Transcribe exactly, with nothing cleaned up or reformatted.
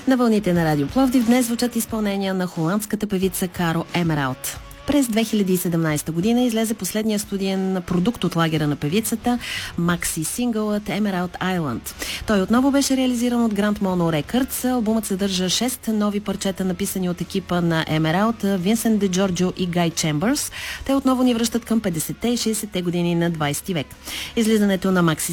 На вълните на Радио Пловдив днес звучат изпълнения на холандската певица Каро Емералд. През две хиляди и седемнадесета година излезе последния студиен продукт от лагера на певицата, макси сингълът Emerald Island. Той отново беше реализиран от Grand Mono Records. Албумът съдържа шест нови парчета, написани от екипа на Emerald, Винсент Де Джорджо и Гай Чембърс. Те отново ни връщат към петдесетте и шейсетте години на двадесети век. Излизането на макси